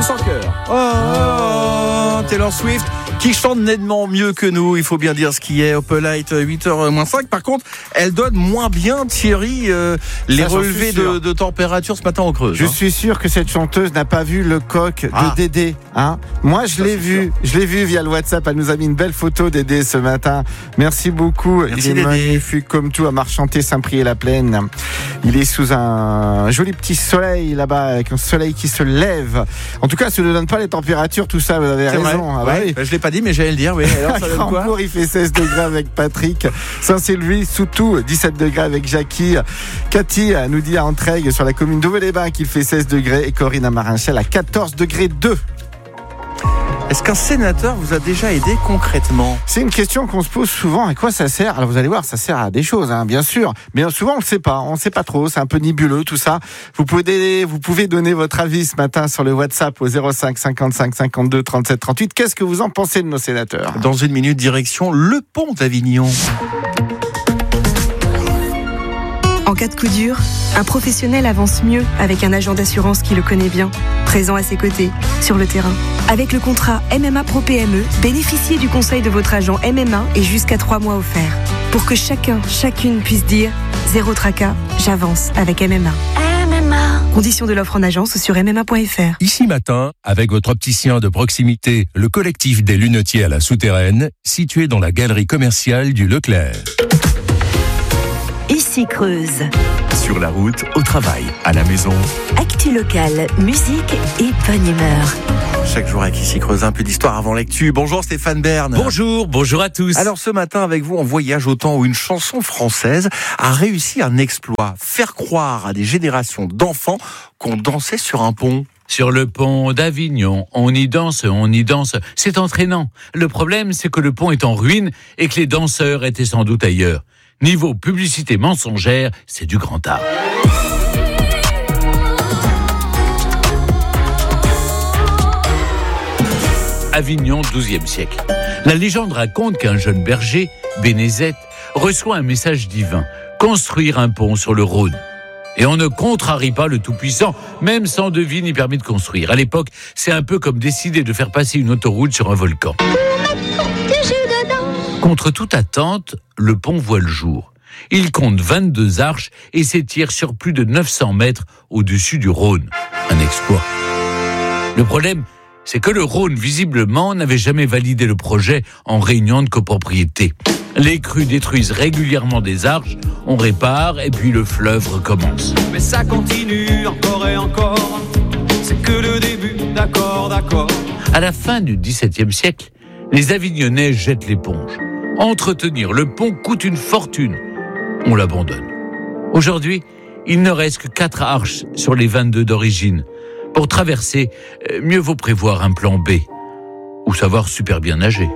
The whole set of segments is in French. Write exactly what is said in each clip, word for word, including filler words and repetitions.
sans cœur. Oh, Taylor Swift qui chante nettement mieux que nous, il faut bien dire ce qui est. Opelite, huit heures moins cinq. Par contre, elle donne moins bien, Thierry, euh, les Ça, relevés de, de température ce matin en Creuse. Je hein. suis sûr que cette chanteuse n'a pas vu le coq Ah. de Dédé. Hein. Moi, je Ça, l'ai c'est vu. sûr. Je l'ai vu via le WhatsApp. Elle nous a mis une belle photo Dédé ce matin. Merci beaucoup. Merci, Il est Dédé. magnifique comme tout à Marchanté, Saint-Priest-la-Plaine. Il est sous un joli petit soleil là-bas, avec un soleil qui se lève. En tout cas, ça ne donne pas les températures, tout ça, vous avez C'est raison. vrai. Ah bah Ouais. oui. Bah, je l'ai pas dit, mais j'allais le dire. Oui. Alors, ça donne quoi? Crambourg, il fait seize degrés avec Patrick. Saint-Sylvie, Soutou, dix-sept degrés avec Jackie. Cathy nous dit à Entraigues sur la commune d'Auvais-les-Bains qu'il fait seize degrés. Et Corinne à Marinchel à quatorze degrés deux. Est-ce qu'un sénateur vous a déjà aidé concrètement? C'est une question qu'on se pose souvent. À quoi ça sert? Alors vous allez voir, ça sert à des choses, hein, bien sûr. Mais souvent on ne sait pas. On ne sait pas trop. C'est un peu nébuleux tout ça. Vous pouvez, vous pouvez donner votre avis ce matin sur le WhatsApp au zéro cinq cinquante-cinq cinquante-deux trente-sept trente-huit. Qu'est-ce que vous en pensez de nos sénateurs? Dans une minute, direction le pont d'Avignon. En cas de coup dur, un professionnel avance mieux avec un agent d'assurance qui le connaît bien, présent à ses côtés, sur le terrain. Avec le contrat M M A Pro P M E, bénéficiez du conseil de votre agent M M A et jusqu'à trois mois offerts. Pour que chacun, chacune puisse dire « Zéro tracas, j'avance avec M M A ». M M A. Conditions de l'offre en agence sur m m a point f r. Ici Matin, avec votre opticien de proximité, le collectif des lunetiers à la Souterraine, situé dans la galerie commerciale du Leclerc. Ici Creuse. Sur la route, au travail, à la maison. Actu locale, musique et bonne humeur. Chaque jour avec Ici Creuse, un peu d'histoire avant l'actu. Bonjour Stéphane Bern. Bonjour, bonjour à tous. Alors ce matin avec vous, on voyage au temps où une chanson française a réussi un exploit. Faire croire à des générations d'enfants qu'on dansait sur un pont. Sur le pont d'Avignon, on y danse, on y danse. C'est entraînant. Le problème, c'est que le pont est en ruine et que les danseurs étaient sans doute ailleurs. Niveau publicité mensongère, c'est du grand art. Avignon, douzième siècle. La légende raconte qu'un jeune berger, Bénézet, reçoit un message divin, construire un pont sur le Rhône. Et on ne contrarie pas le Tout-Puissant, même sans devis ni permis de construire. À l'époque, c'est un peu comme décider de faire passer une autoroute sur un volcan. Contre toute attente, le pont voit le jour. Il compte vingt-deux arches et s'étire sur plus de neuf cents mètres au-dessus du Rhône. Un exploit. Le problème, c'est que le Rhône, visiblement, n'avait jamais validé le projet en réunion de copropriété. Les crues détruisent régulièrement des arches, on répare et puis le fleuve recommence. Mais ça continue encore et encore, c'est que le début, d'accord, d'accord. À la fin du dix-septième siècle, les Avignonnais jettent l'éponge. Entretenir le pont coûte une fortune. On l'abandonne. Aujourd'hui, il ne reste que quatre arches sur les vingt-deux d'origine. Pour traverser, mieux vaut prévoir un plan B. Ou savoir super bien nager.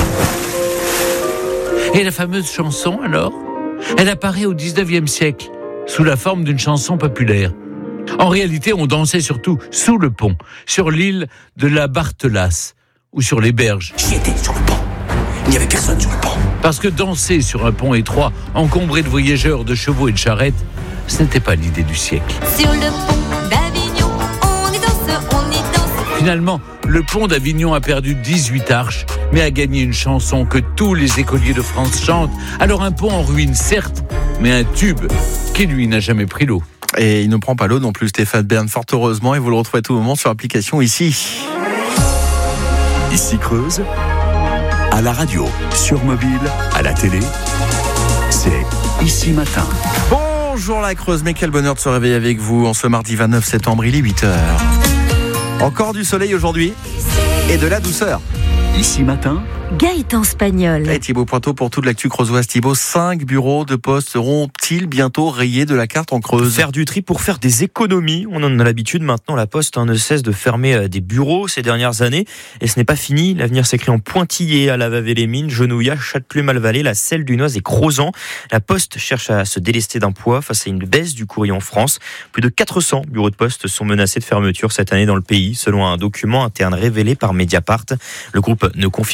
Et la fameuse chanson, alors ? Elle apparaît au dix-neuvième siècle, sous la forme d'une chanson populaire. En réalité, on dansait surtout sous le pont, sur l'île de la Barthelasse, ou sur les berges. J'y étais sur le pont, il n'y avait personne sur le pont. Parce que danser sur un pont étroit, encombré de voyageurs, de chevaux et de charrettes, ce n'était pas l'idée du siècle. Sur le pont d'Avignon, on y danse, on y danse. Finalement, le pont d'Avignon a perdu dix-huit arches, mais a gagné une chanson que tous les écoliers de France chantent. Alors un pont en ruine, certes, mais un tube qui, lui, n'a jamais pris l'eau. Et il ne prend pas l'eau non plus, Stéphane Bern, fort heureusement, et vous le retrouvez à tout moment sur l'application ici. Ici Creuse, à la radio, sur mobile, à la télé, c'est Ici Matin. Bonjour la Creuse, mais quel bonheur de se réveiller avec vous en ce mardi vingt-neuf septembre, il est huit heures. Encore du soleil aujourd'hui et de la douceur. Ici Matin, Gaëtan Spagnol. Et Thibaut Pointeau pour toute l'actu creusoise. Thibaut, cinq bureaux de poste seront-ils bientôt rayés de la carte en Creuse ? Faire du tri pour faire des économies. On en a l'habitude maintenant. La Poste hein, ne cesse de fermer des bureaux ces dernières années. Et ce n'est pas fini. L'avenir s'écrit en pointillé à la Vavée-les-Mines, Genouillat, Châtelet-Malvalais, la Selle du Noise et Crozant. La Poste cherche à se délester d'un poids face à une baisse du courrier en France. Plus de quatre cents bureaux de poste sont menacés de fermeture cette année dans le pays, selon un document interne révélé par Mediapart. Le groupe ne confirme pas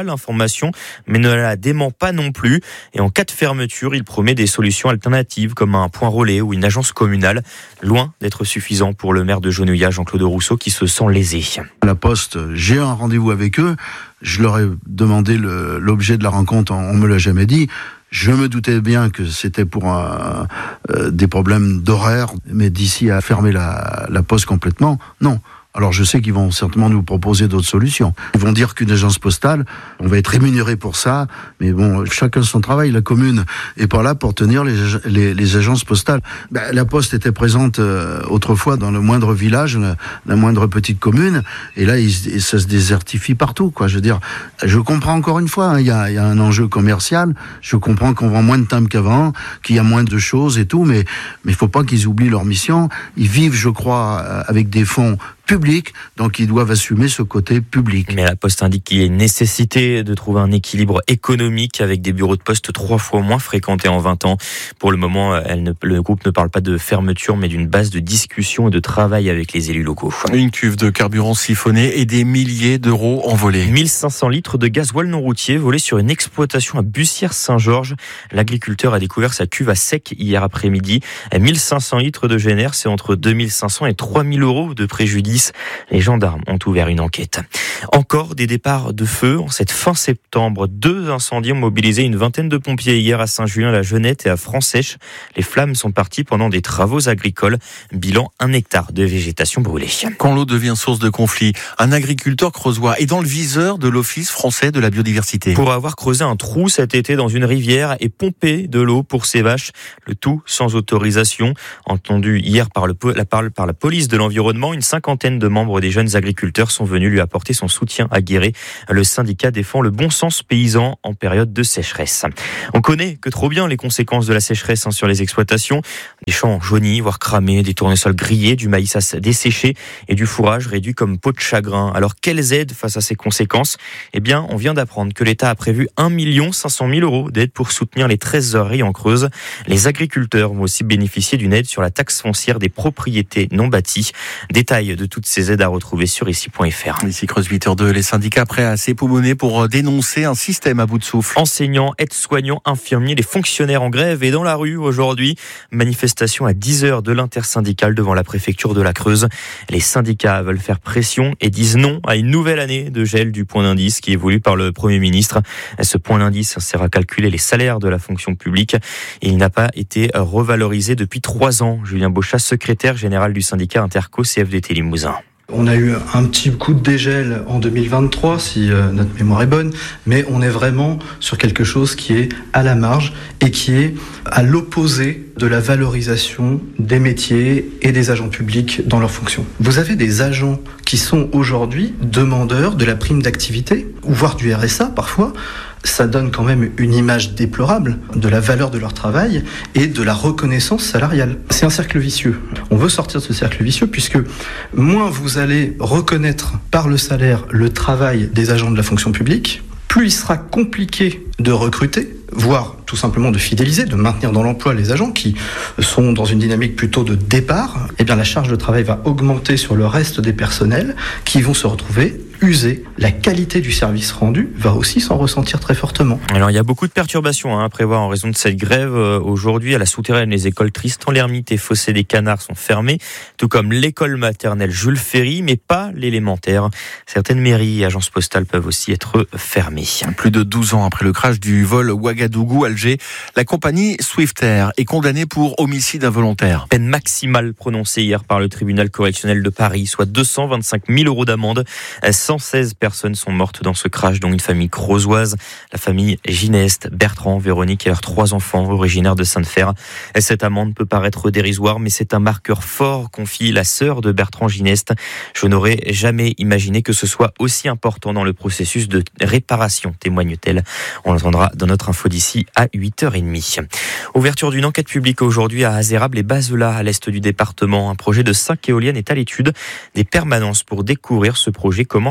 l'information, mais ne la dément pas non plus. Et en cas de fermeture, il promet des solutions alternatives comme un point relais ou une agence communale, loin d'être suffisant pour le maire de Genouillaz, Jean-Claude Rousseau, qui se sent lésé. La Poste, j'ai un rendez-vous avec eux, je leur ai demandé le, l'objet de la rencontre, on me l'a jamais dit. Je me doutais bien que c'était pour un, euh, des problèmes d'horaire, mais d'ici à fermer la, la Poste complètement, non. Alors je sais qu'ils vont certainement nous proposer d'autres solutions. Ils vont dire qu'une agence postale, on va être rémunéré pour ça, mais bon, chacun son travail. La commune est pas là pour tenir les, les, les agences postales. Ben, la Poste était présente euh, autrefois dans le moindre village, la, la moindre petite commune, et là il, ça se désertifie partout, quoi. Je veux dire, je comprends encore une fois, il hein, y, a, y a un enjeu commercial. Je comprends qu'on vend moins de timbres qu'avant, qu'il y a moins de choses et tout, mais mais il faut pas qu'ils oublient leur mission. Ils vivent, je crois, avec des fonds public, donc ils doivent assumer ce côté public. Mais la Poste indique qu'il y a une nécessité de trouver un équilibre économique avec des bureaux de poste trois fois moins fréquentés en vingt ans. Pour le moment, elle ne, le groupe ne parle pas de fermeture, mais d'une base de discussion et de travail avec les élus locaux. Une cuve de carburant siphonné et des milliers d'euros envolés. mille cinq cents litres de gasoil non routier volés sur une exploitation à Bussière-Saint-Georges. L'agriculteur a découvert sa cuve à sec hier après-midi. mille cinq cents litres de G N R, c'est entre deux mille cinq cents et trois mille euros de préjudice. Les gendarmes ont ouvert une enquête. Encore des départs de feu. En cette fin septembre, deux incendies ont mobilisé une vingtaine de pompiers hier à Saint-Julien-la-Jeunette et à Franc-Sèche. Les flammes sont parties pendant des travaux agricoles. Bilan, un hectare de végétation brûlée. Quand l'eau devient source de conflit, un agriculteur creusois est dans le viseur de l'Office français de la biodiversité. Pour avoir creusé un trou cet été dans une rivière et pompé de l'eau pour ses vaches, le tout sans autorisation. Entendu hier par, le, la, par, par la police de l'environnement, une cinquantaine de membres des jeunes agriculteurs sont venus lui apporter son soutien à Guéret. Le syndicat défend le bon sens paysan en période de sécheresse. On connaît que trop bien les conséquences de la sécheresse hein, sur les exploitations. Des champs jaunis, voire cramés, des tournesols grillés, du maïs desséché et du fourrage réduit comme peau de chagrin. Alors quelles aides face à ces conséquences ? Eh bien, on vient d'apprendre que l'État a prévu un million cinq cent mille euros d'aide pour soutenir les trésoreries en Creuse. Les agriculteurs vont aussi bénéficier d'une aide sur la taxe foncière des propriétés non bâties. Détail de toutes ces aides à retrouver sur ici point f r. Ici Creuse huit heures deux, les syndicats prêts à s'époumoner pour dénoncer un système à bout de souffle. Enseignants, aides-soignants, infirmiers, les fonctionnaires en grève et dans la rue aujourd'hui. Manifestation à dix heures de l'intersyndicale devant la préfecture de la Creuse. Les syndicats veulent faire pression et disent non à une nouvelle année de gel du point d'indice qui est voulu par le Premier ministre. Ce point d'indice sert à calculer les salaires de la fonction publique et il n'a pas été revalorisé depuis trois ans. Julien Beauchat, secrétaire général du syndicat Interco C F D T Limousin. On a eu un petit coup de dégel en deux mille vingt-trois, si euh, notre mémoire est bonne, mais on est vraiment sur quelque chose qui est à la marge et qui est à l'opposé de la valorisation des métiers et des agents publics dans leurs fonctions. Vous avez des agents qui sont aujourd'hui demandeurs de la prime d'activité, ou voire du R S A parfois. Ça donne quand même une image déplorable de la valeur de leur travail et de la reconnaissance salariale. C'est un cercle vicieux. On veut sortir de ce cercle vicieux puisque moins vous allez reconnaître par le salaire le travail des agents de la fonction publique, plus il sera compliqué de recruter, voire tout simplement de fidéliser, de maintenir dans l'emploi les agents qui sont dans une dynamique plutôt de départ. Eh bien, la charge de travail va augmenter sur le reste des personnels qui vont se retrouver usés. La qualité du service rendu va aussi s'en ressentir très fortement. Alors, il y a beaucoup de perturbations hein, à prévoir en raison de cette grève. Aujourd'hui, à la Souterraine, les écoles Tristan-l'Hermite et Fossé des Canards sont fermées, tout comme l'école maternelle Jules Ferry, mais pas l'élémentaire. Certaines mairies et agences postales peuvent aussi être fermées. Plus de douze ans après le crash du vol Ouagadougou-Alger, la compagnie Swiftair est condamnée pour homicide involontaire. Peine maximale prononcée hier par le tribunal correctionnel de Paris, soit deux cent vingt-cinq mille euros d'amende. cent seize personnes sont mortes dans ce crash, dont une famille creusoise, la famille Gineste, Bertrand, Véronique et leurs trois enfants originaires de Sainte-Fère. Cette amende peut paraître dérisoire, mais c'est un marqueur fort, confie la sœur de Bertrand Gineste. Je n'aurais jamais imaginé que ce soit aussi important dans le processus de réparation, témoigne-t-elle. On l'entendra dans notre info d'ici à huit heures trente. Ouverture d'une enquête publique aujourd'hui à Azérable et Bazelat, à l'est du département. Un projet de cinq éoliennes est à l'étude. Des permanences pour découvrir ce projet commence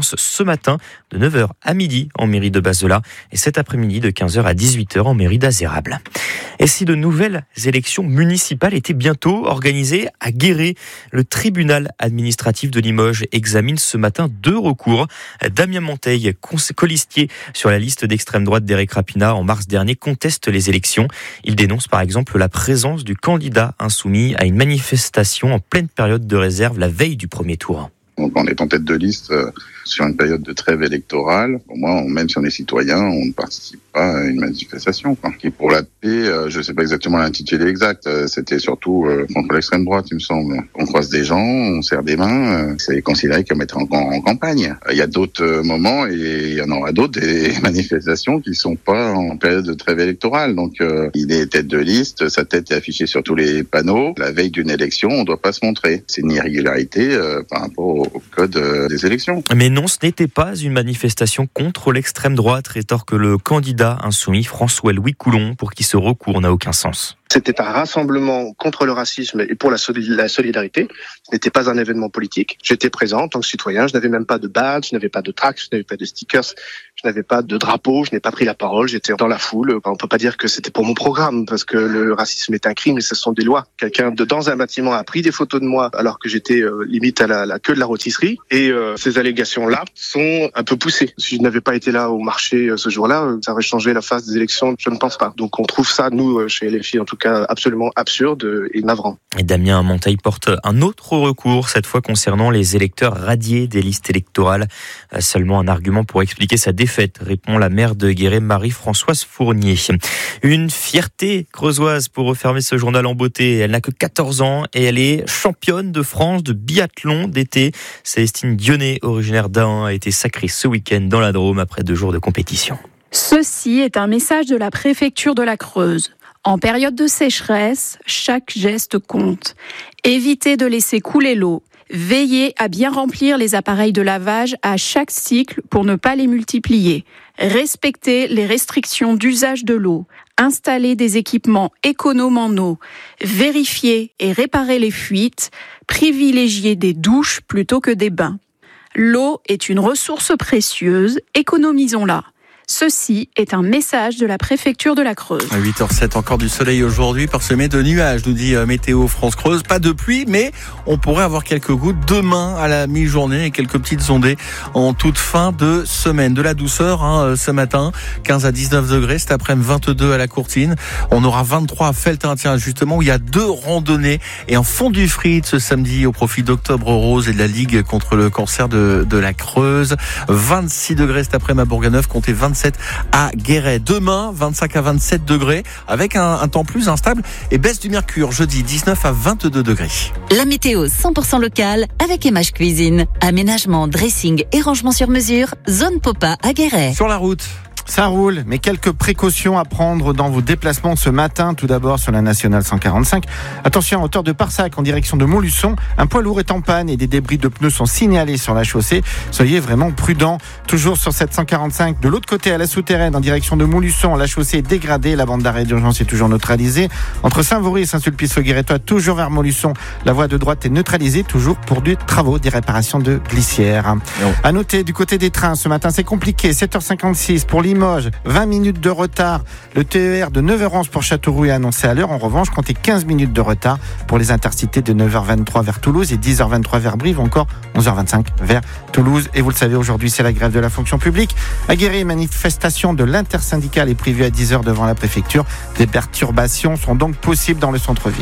commence ce matin de neuf heures à midi en mairie de Bazelat et cet après-midi de quinze heures à dix-huit heures en mairie d'Azérable. Et si de nouvelles élections municipales étaient bientôt organisées à Guéret, le tribunal administratif de Limoges examine ce matin deux recours. Damien Monteil, colistier sur la liste d'extrême droite d'Éric Rapina en mars dernier, conteste les élections. Il dénonce par exemple la présence du candidat insoumis à une manifestation en pleine période de réserve la veille du premier tour. Donc on est en tête de liste euh, sur une période de trêve électorale. Pour moi, on, même si on est citoyen, on ne participe pas à une manifestation. Quoi. Et pour la paix, euh, je ne sais pas exactement l'intitulé exact. Euh, c'était surtout euh, contre l'extrême droite, il me semble. On croise des gens, on serre des mains. Euh, c'est considéré comme être en, en campagne. Il y a d'autres euh, moments et il y en aura d'autres, des manifestations qui ne sont pas en période de trêve électorale. Donc euh, il est tête de liste, sa tête est affichée sur tous les panneaux. La veille d'une élection, on ne doit pas se montrer. C'est une irrégularité euh, par rapport au au code des élections. Mais non, ce n'était pas une manifestation contre l'extrême droite, rétorque le candidat insoumis François-Louis Coulon, pour qui ce recours n'a aucun sens. C'était un rassemblement contre le racisme et pour la solidarité. Ce n'était pas un événement politique. J'étais présent en tant que citoyen. Je n'avais même pas de badge, je n'avais pas de tract, je n'avais pas de stickers, je n'avais pas de drapeau, je n'ai pas pris la parole. J'étais dans la foule. On ne peut pas dire que c'était pour mon programme parce que le racisme est un crime et ce sont des lois. Quelqu'un de dans un bâtiment a pris des photos de moi alors que j'étais euh, limite à la, la queue de la rôtisserie et euh, ces allégations-là sont un peu poussées. Si je n'avais pas été là au marché euh, ce jour-là, euh, ça aurait changé la face des élections. Je ne pense pas. Donc on trouve ça, nous, euh, chez L F I en tout cas, absolument absurde et navrant. Et Damien Monteil porte un autre recours, cette fois concernant les électeurs radiés des listes électorales. Seulement un argument pour expliquer sa défaite, répond la maire de Guéret, Marie-Françoise Fournier. Une fierté creusoise pour refermer ce journal en beauté. Elle n'a que quatorze ans et elle est championne de France de biathlon d'été. Célestine Dionnet, originaire d'Ain, a été sacrée ce week-end dans la Drôme après deux jours de compétition. Ceci est un message de la préfecture de la Creuse. En période de sécheresse, chaque geste compte. Évitez de laisser couler l'eau. Veillez à bien remplir les appareils de lavage à chaque cycle pour ne pas les multiplier. Respectez les restrictions d'usage de l'eau. Installez des équipements économes en eau. Vérifiez et réparez les fuites. Privilégiez des douches plutôt que des bains. L'eau est une ressource précieuse, économisons-la. Ceci est un message de la préfecture de la Creuse. À huit heures sept, encore du soleil aujourd'hui, parsemé de nuages, nous dit Météo France Creuse. Pas de pluie, mais on pourrait avoir quelques gouttes demain à la mi-journée et quelques petites ondées en toute fin de semaine. De la douceur hein, ce matin, quinze à dix-neuf degrés, cet après-midi vingt-deux à la Courtine. On aura vingt-trois à Felletin, tiens, justement, où il y a deux randonnées. Et en fond du Fried ce samedi au profit d'Octobre Rose et de la Ligue contre le cancer de, de la Creuse. vingt-six degrés cet après-midi à Bourganeuf, comptez vingt-sept à Guéret. Demain, vingt-cinq à vingt-sept degrés, avec un, un temps plus instable et baisse du mercure. Jeudi, dix-neuf à vingt-deux degrés. La météo cent pour cent locale avec Image Cuisine. Aménagement, dressing et rangement sur mesure. Zone Popa à Guéret. Sur la route. Ça roule, mais quelques précautions à prendre dans vos déplacements ce matin. Tout d'abord sur la nationale cent quarante-cinq. Attention, à hauteur de Parsac en direction de Montluçon, un poids lourd est en panne et des débris de pneus sont signalés sur la chaussée. Soyez vraiment prudents. Toujours sur cette cent quarante-cinq, de l'autre côté à la souterraine en direction de Montluçon, la chaussée est dégradée, la bande d'arrêt d'urgence est toujours neutralisée. Entre Saint-Vaury et Saint-Sulpice-au-Guérétois, toujours vers Montluçon, la voie de droite est neutralisée, toujours pour des travaux, des réparations de glissières. Oh. À noter du côté des trains, ce matin c'est compliqué, sept heures cinquante-six pour Limoges. vingt minutes de retard. Le T E R de neuf heures onze pour Châteauroux est annoncé à l'heure. En revanche, comptez quinze minutes de retard pour les intercités de neuf heures vingt-trois vers Toulouse et dix heures vingt-trois vers Brive, ou encore onze heures vingt-cinq vers Toulouse. Et vous le savez, aujourd'hui, c'est la grève de la fonction publique. À Guéret, manifestation de l'intersyndicale est prévue à dix heures devant la préfecture. Des perturbations sont donc possibles dans le centre-ville.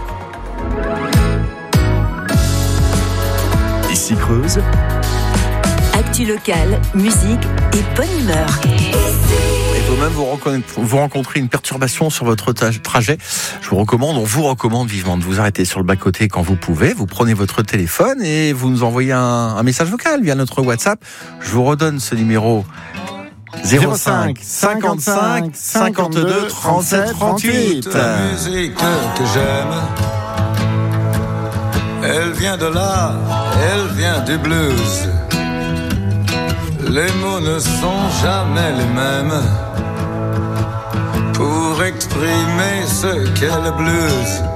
Ici Creuse. Actu locale, musique et bonne humeur. Et vous-même, vous, vous rencontrez une perturbation sur votre trajet. Je vous recommande, on vous recommande vivement de vous arrêter sur le bas-côté quand vous pouvez. Vous prenez votre téléphone et vous nous envoyez un, un message vocal via notre WhatsApp. Je vous redonne ce numéro. zéro cinq cinquante-cinq cinquante-deux trente-sept trente-huit. La musique que j'aime, elle vient de là, elle vient du blues. Les mots ne sont jamais les mêmes pour exprimer ce qu'est le blues.